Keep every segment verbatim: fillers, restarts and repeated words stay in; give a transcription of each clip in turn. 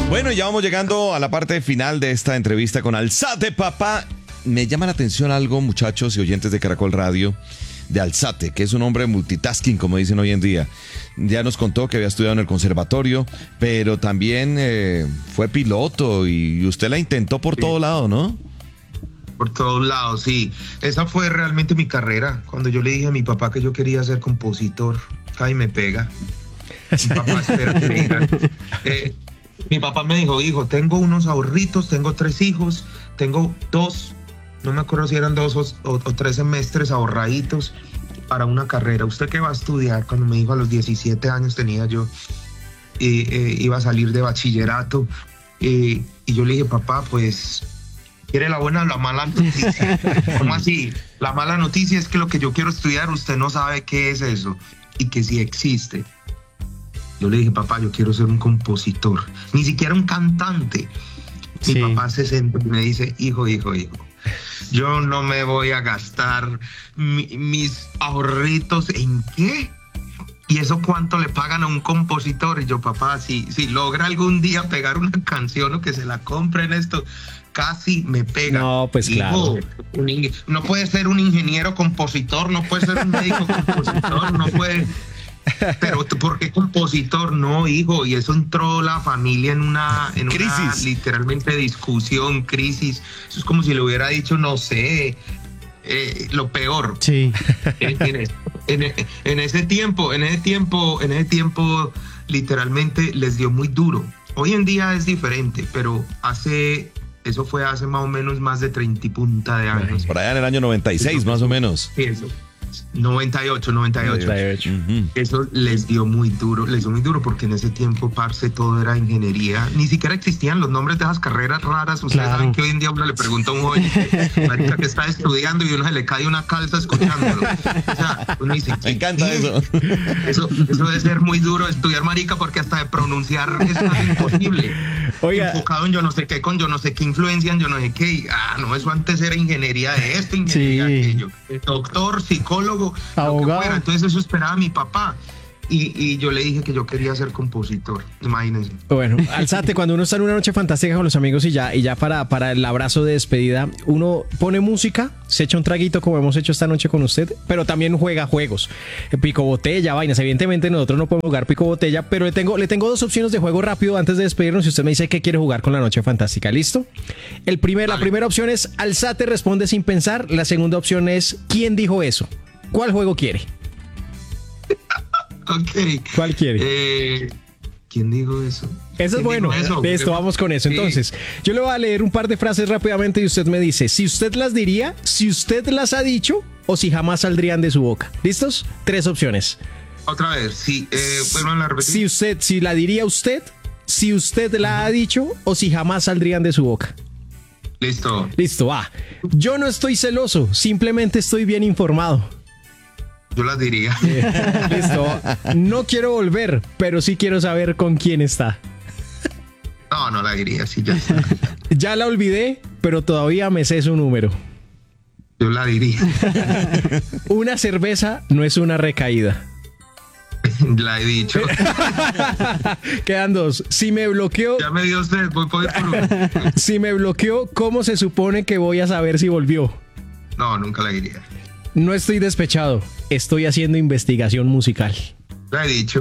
Bueno, ya vamos llegando a la parte final de esta entrevista con Alzate Papá. Me llama la atención algo, muchachos y oyentes de Caracol Radio, de Alzate, que es un hombre multitasking, como dicen hoy en día. Ya nos contó que había estudiado en el conservatorio, pero también eh, fue piloto y usted la intentó por sí. todo lado, ¿no? Por todos lados, sí. Esa fue realmente mi carrera. Cuando yo le dije a mi papá que yo quería ser compositor, ay, me pega. Mi papá, espérate, mira. Eh, mi papá me dijo, hijo, tengo unos ahorritos, tengo tres hijos, tengo dos, no me acuerdo si eran dos o, o, o tres semestres ahorraditos para una carrera. ¿Usted qué va a estudiar? Cuando me dijo a los diecisiete años tenía yo, y, eh, iba a salir de bachillerato. Y, y yo le dije, papá, pues, ¿quiere la buena o la mala noticia? ¿Cómo así? La mala noticia es que lo que yo quiero estudiar, usted no sabe qué es eso y que sí existe. Yo le dije, papá, yo quiero ser un compositor, ni siquiera un cantante. Mi sí. papá se sentó y me dice, hijo, hijo, hijo, yo no me voy a gastar mi, mis ahorritos en qué. ¿Y eso cuánto le pagan a un compositor? Y yo, papá, si, si logra algún día pegar una canción o que se la compren esto, casi me pega. No, pues claro. Un, no puede ser un ingeniero compositor, no puede ser un médico compositor, no puede... Pero ¿por qué compositor? No, hijo, y eso entró la familia en una, en crisis. Una literalmente discusión, crisis. Eso es como si le hubiera dicho, no sé, eh, lo peor. Sí. En, en, en, en ese tiempo, en ese tiempo, en ese tiempo, literalmente les dio muy duro. Hoy en día es diferente, pero hace, eso fue hace más o menos más de treinta y punta de años. Por allá en el año noventa y seis, eso, más o menos. Sí, eso. noventa y ocho, noventa y ocho. noventa y ocho. Uh-huh. Eso les dio muy duro, les dio muy duro porque en ese tiempo, parce, todo era ingeniería. Ni siquiera existían los nombres de esas carreras raras. Ustedes claro. saben que hoy en día uno le pregunta a un joven marica, que está estudiando y uno se le cae una calza escuchándolo. O sea, uno dice, me encanta eso. eso. Eso debe ser muy duro estudiar, marica, porque hasta de pronunciar es imposible. Oiga. Enfocado en yo no sé qué, con yo no sé qué influencia, en yo no sé qué. Ah, no, eso antes era ingeniería de esto, ingeniería de sí. aquello. Doctor, psicólogo, abogado. Lo que fuera. Entonces eso esperaba mi papá. Y, y yo le dije que yo quería ser compositor, imagínense. Bueno, Alzate, cuando uno está en una noche fantástica con los amigos y ya, y ya para, para el abrazo de despedida, uno pone música, se echa un traguito como hemos hecho esta noche con usted, pero también juega juegos, pico botella, vainas. Evidentemente nosotros no podemos jugar pico botella, pero le tengo, le tengo dos opciones de juego rápido antes de despedirnos y usted me dice qué quiere jugar con la noche fantástica. ¿Listo? El primer, la primera opción es Alzate responde sin pensar, la segunda opción es ¿quién dijo eso? ¿Cuál juego quiere? Ok. ¿Cuál quiere? Eh, ¿Quién dijo eso? Eso es bueno. Eso? Listo, vamos con eso. Sí. Entonces, yo le voy a leer un par de frases rápidamente y usted me dice si usted las diría, si usted las ha dicho o si jamás saldrían de su boca. ¿Listos? Tres opciones. Otra vez, sí. Eh, ¿Vuelvan a repetir? Si usted, si la diría usted, si usted la uh-huh. ha dicho o si jamás saldrían de su boca. Listo. Listo, va. Yo no estoy celoso, simplemente estoy bien informado. Yo las diría. Eh, listo. No quiero volver, pero sí quiero saber con quién está. No, no la diría, sí, ya está. Ya la olvidé, pero todavía me sé su número. Yo la diría. Una cerveza no es una recaída. La he dicho. Quedan dos. Si me bloqueó... Ya me dio usted, voy por uno. Si me bloqueó, ¿cómo se supone que voy a saber si volvió? No, nunca la diría. No estoy despechado, estoy haciendo investigación musical. Lo he dicho.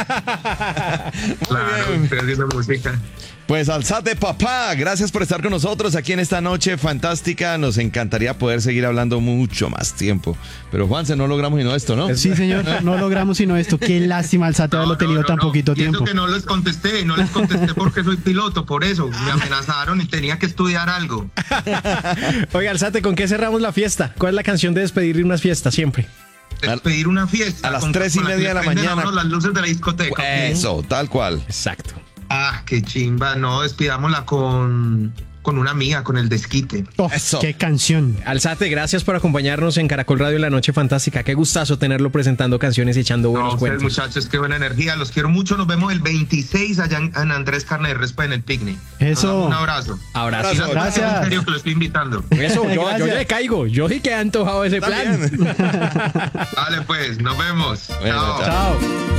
Claro, estoy haciendo música. Pues Alzate Papá, gracias por estar con nosotros aquí en esta noche fantástica. Nos encantaría poder seguir hablando mucho más tiempo. Pero Juanse, no logramos sino esto, ¿no? Sí, señor, no logramos sino esto. Qué lástima, Alzate, haberlo no, tenido no, no, tan no. poquito y tiempo. Eso que no les contesté, no les contesté porque soy piloto, por eso. Me amenazaron y tenía que estudiar algo. Oiga, Alzate, ¿con qué cerramos la fiesta? ¿Cuál es la canción de despedir una fiesta siempre? Despedir una fiesta. A las con, tres y media de la mañana. Las luces de la discoteca. Eso, tal cual. Exacto. Ah, qué chimba. No, despidámosla con, con una amiga, con el desquite. Oh, eso. Qué canción. Alzate, gracias por acompañarnos en Caracol Radio en la Noche Fantástica. Qué gustazo tenerlo presentando canciones y echando buenos no, cuentos. Muchachos, qué buena energía. Los quiero mucho. Nos vemos el veintiséis allá en, en Andrés Carne de Respa en el picnic. Eso. Un abrazo. Abrazo. Abrazo. Gracias. En serio que lo estoy invitando. Eso, yo, yo ya le caigo. Yo sí que he antojado ese plan. Vale, pues, nos vemos. Bueno, chao. Chao.